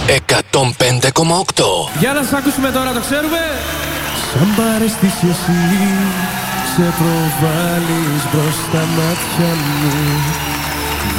105,8. Για να σας ακούσουμε τώρα, το ξέρουμε. Σαν παρέστηση εσύ σε προβάλλεις μπρος στα μάτια μου.